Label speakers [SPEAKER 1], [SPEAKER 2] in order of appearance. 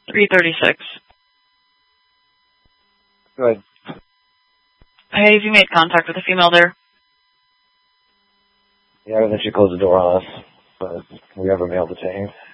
[SPEAKER 1] 336.
[SPEAKER 2] Go ahead.
[SPEAKER 1] Hey, have you made contact with the female there?
[SPEAKER 2] Yeah, then she closed the door on us, but we have a male detained.